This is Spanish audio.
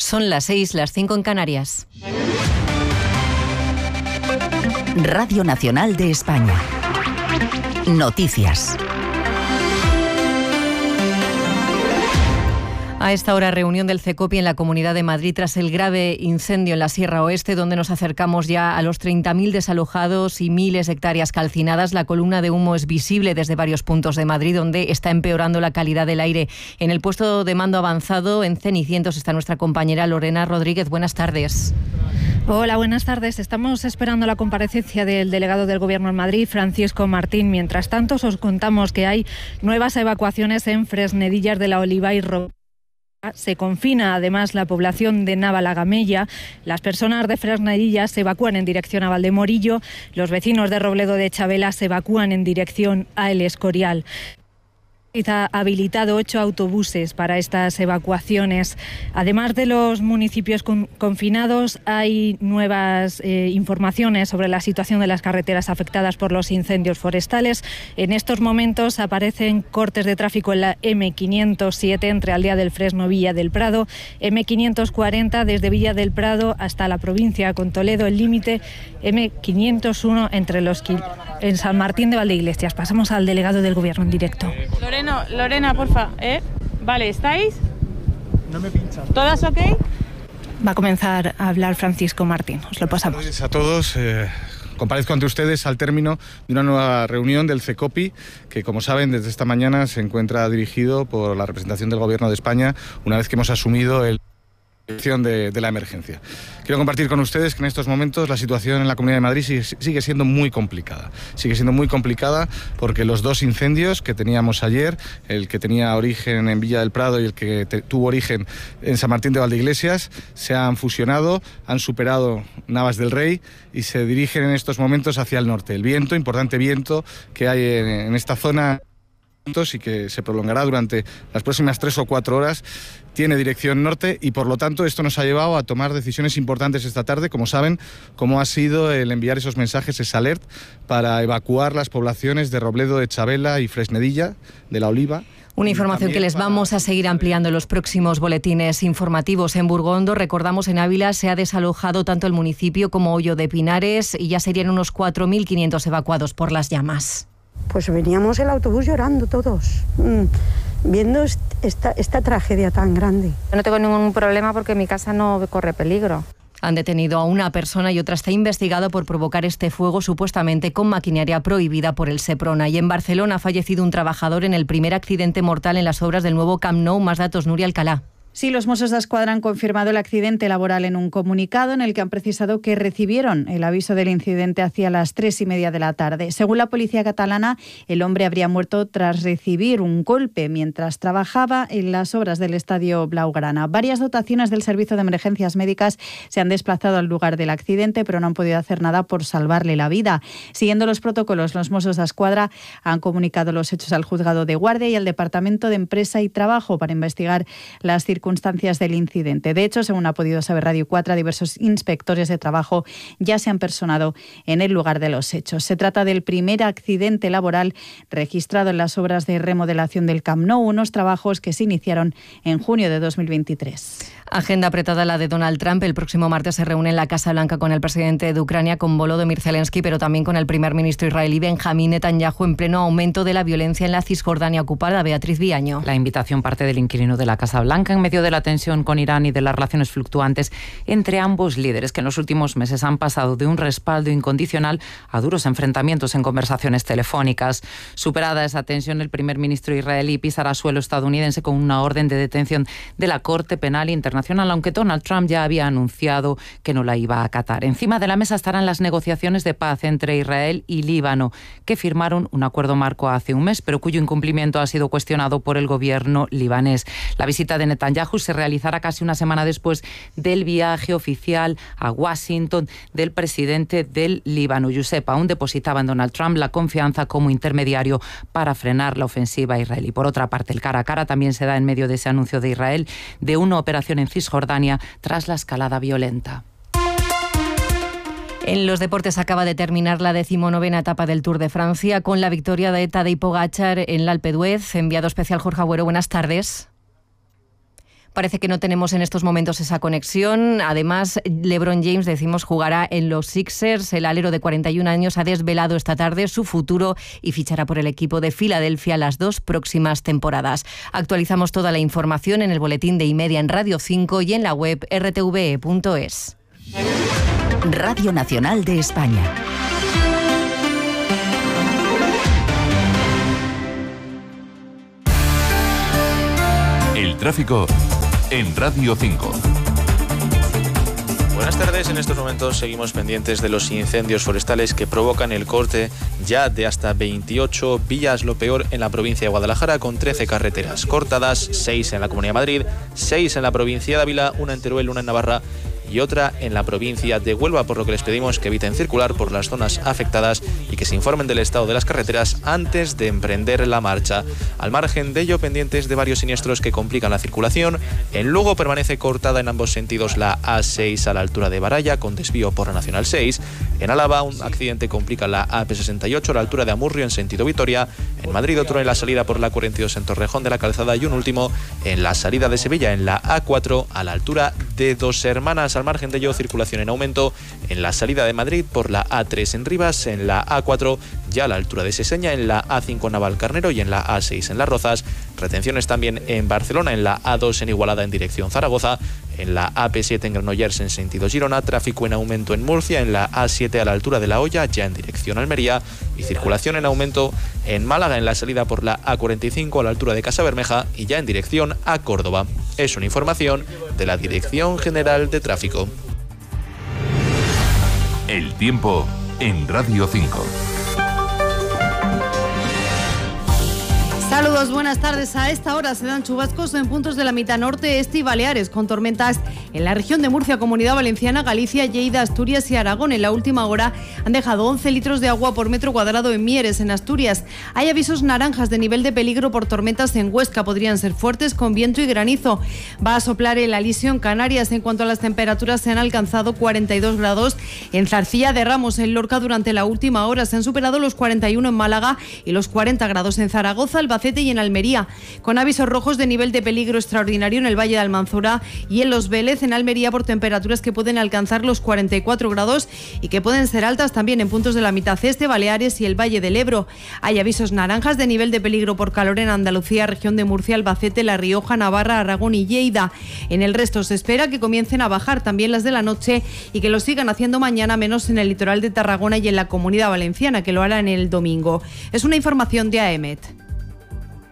Son las 6, las 5 en Canarias. Radio Nacional de España. Noticias. A esta hora, reunión del CECOPI en la Comunidad de Madrid tras el grave incendio en la Sierra Oeste, donde nos acercamos ya a los 30.000 desalojados y miles de hectáreas calcinadas. La columna de humo es visible desde varios puntos de Madrid, donde está empeorando la calidad del aire. En el puesto de mando avanzado, en Cenicientos, está nuestra compañera Lorena Rodríguez. Buenas tardes. Hola, buenas tardes. Estamos esperando la comparecencia del delegado del Gobierno en Madrid, Francisco Martín. Mientras tanto, os contamos que hay nuevas evacuaciones en Fresnedillas de la Oliva y Se confina además la población de Navalagamella. Las personas de Fresnedillas se evacúan en dirección a Valdemorillo. Los vecinos de Robledo de Chabela se evacúan en dirección a El Escorial. Ha habilitado 8 autobuses para estas evacuaciones. Además de los municipios confinados, hay nuevas informaciones sobre la situación de las carreteras afectadas por los incendios forestales. En estos momentos aparecen cortes de tráfico en la M507 entre Aldea del Fresno, Villa del Prado, M540 desde Villa del Prado hasta la provincia con Toledo, el límite M501 en San Martín de Valdeiglesias. Pasamos al delegado del Gobierno en directo. Lorena, porfa, Vale, ¿estáis? No me pinchas. ¿Todas ok? Va a comenzar a hablar Francisco Martín. Os lo pasamos. Buenas tardes a todos. Comparezco ante ustedes al término de una nueva reunión del CECOPI, que, como saben, desde esta mañana se encuentra dirigido por la representación del Gobierno de España, una vez que hemos asumido de la emergencia. Quiero compartir con ustedes que en estos momentos la situación en la Comunidad de Madrid sigue siendo muy complicada. Sigue siendo muy complicada porque los dos incendios que teníamos ayer, el que tenía origen en Villa del Prado y el que tuvo origen en San Martín de Valdeiglesias, se han fusionado, han superado Navas del Rey y se dirigen en estos momentos hacia el norte. El viento, importante viento que hay en esta zona y que se prolongará durante las próximas 3 o 4 horas, tiene dirección norte y por lo tanto esto nos ha llevado a tomar decisiones importantes esta tarde, como saben, como ha sido el enviar esos mensajes, ese alert, para evacuar las poblaciones de Robledo de Chabela y Fresnedilla de la Oliva. Una información que les vamos a seguir ampliando en los próximos boletines informativos. En Burgondo, recordamos, en Ávila se ha desalojado tanto el municipio como Hoyo de Pinares y ya serían unos 4.500 evacuados por las llamas. Pues veníamos el autobús llorando todos, viendo esta tragedia tan grande. No tengo ningún problema porque mi casa no corre peligro. Han detenido a una persona y otra está investigada por provocar este fuego supuestamente con maquinaria prohibida por el Seprona. Y en Barcelona ha fallecido un trabajador en el primer accidente mortal en las obras del nuevo Camp Nou. Más datos, Núria Alcalá. Sí, los Mossos d'Esquadra han confirmado el accidente laboral en un comunicado en el que han precisado que recibieron el aviso del incidente hacia las 3:30 de la tarde. Según la policía catalana, el hombre habría muerto tras recibir un golpe mientras trabajaba en las obras del estadio Blaugrana. Varias dotaciones del Servicio de Emergencias Médicas se han desplazado al lugar del accidente, pero no han podido hacer nada por salvarle la vida. Siguiendo los protocolos, los Mossos d'Esquadra han comunicado los hechos al Juzgado de Guardia y al Departamento de Empresa y Trabajo para investigar las circunstancias del incidente. De hecho, según ha podido saber Radio 4, diversos inspectores de trabajo ya se han personado en el lugar de los hechos. Se trata del primer accidente laboral registrado en las obras de remodelación del Camp Nou, unos trabajos que se iniciaron en junio de 2023. Agenda apretada la de Donald Trump. El próximo martes se reúne en la Casa Blanca con el presidente de Ucrania, con Volodymyr Zelensky, pero también con el primer ministro israelí Benjamín Netanyahu, en pleno aumento de la violencia en la Cisjordania ocupada. Beatriz Viaño. La invitación parte del inquilino de la Casa Blanca en medio de la tensión con Irán y de las relaciones fluctuantes entre ambos líderes, que en los últimos meses han pasado de un respaldo incondicional a duros enfrentamientos en conversaciones telefónicas. Superada esa tensión, el primer ministro israelí pisará suelo estadounidense con una orden de detención de la Corte Penal Internacional, aunque Donald Trump ya había anunciado que no la iba a acatar. Encima de la mesa estarán las negociaciones de paz entre Israel y Líbano, que firmaron un acuerdo marco hace un mes, pero cuyo incumplimiento ha sido cuestionado por el gobierno libanés. La visita de Netanyahu se realizará casi una semana después del viaje oficial a Washington del presidente del Líbano. Josep aún depositaba en Donald Trump la confianza como intermediario para frenar la ofensiva israelí. Por otra parte, el cara a cara también se da en medio de ese anuncio de Israel de una operación en Cisjordania tras la escalada violenta. En los deportes acaba de terminar la 19ª etapa del Tour de Francia con la victoria de Tadej Pogačar en el Alpe d'Huez. Enviado especial Jorge Agüero, buenas tardes. Parece que no tenemos en estos momentos esa conexión. Además, LeBron James, decimos, jugará en los Sixers. El alero de 41 años ha desvelado esta tarde su futuro y fichará por el equipo de Filadelfia las 2 próximas temporadas. Actualizamos toda la información en el boletín de Y-Media en Radio 5 y en la web rtve.es. Radio Nacional de España. El tráfico en Radio 5. Buenas tardes, en estos momentos seguimos pendientes de los incendios forestales que provocan el corte ya de hasta 28 vías, lo peor en la provincia de Guadalajara, con 13 carreteras cortadas, 6 en la Comunidad de Madrid, 6 en la provincia de Ávila, una en Teruel, una en Navarra y otra en la provincia de Huelva, por lo que les pedimos que eviten circular por las zonas afectadas y que se informen del estado de las carreteras antes de emprender la marcha. Al margen de ello, pendientes de varios siniestros que complican la circulación. En Lugo permanece cortada en ambos sentidos la A6 a la altura de Baralla, con desvío por la Nacional 6. En Álava, un accidente complica la AP68 a la altura de Amurrio en sentido Vitoria. En Madrid, otro en la salida por la 42 en Torrejón de la Calzada y un último en la salida de Sevilla en la A4 a la altura de Dos Hermanas. Al margen de ello, circulación en aumento en la salida de Madrid por la A3 en Rivas, en la A4 ya a la altura de Seseña, en la A5 Navalcarnero y en la A6 en Las Rozas. Retenciones también en Barcelona, en la A2 en Igualada en dirección Zaragoza, en la AP7 en Granollers en sentido Girona, tráfico en aumento en Murcia, en la A7 a la altura de La Hoya ya en dirección Almería, y circulación en aumento en Málaga en la salida por la A45 a la altura de Casabermeja y ya en dirección a Córdoba. Es una información de la Dirección General de Tráfico. El tiempo en Radio 5. Saludos, buenas tardes. A esta hora se dan chubascos en puntos de la mitad norte, este y Baleares, con tormentas en la región de Murcia, Comunidad Valenciana, Galicia, Lleida, Asturias y Aragón. En la última hora han dejado 11 litros de agua por metro cuadrado en Mieres, en Asturias. Hay avisos naranjas de nivel de peligro por tormentas en Huesca. Podrían ser fuertes con viento y granizo. Va a soplar el alisio en Canarias. En cuanto a las temperaturas, se han alcanzado 42 grados en Zarcilla de Ramos, en Lorca. Durante la última hora se han superado los 41 en Málaga y los 40 grados en Zaragoza, Albacete y en Almería, con avisos rojos de nivel de peligro extraordinario en el Valle de Almanzora y en Los Vélez, en Almería, por temperaturas que pueden alcanzar los 44 grados y que pueden ser altas también en puntos de la mitad este, Baleares y el Valle del Ebro. Hay avisos naranjas de nivel de peligro por calor en Andalucía, región de Murcia, Albacete, La Rioja, Navarra, Aragón y Lleida. En el resto se espera que comiencen a bajar también las de la noche y que lo sigan haciendo mañana, menos en el litoral de Tarragona y en la Comunidad Valenciana, que lo harán el domingo. Es una información de AEMET.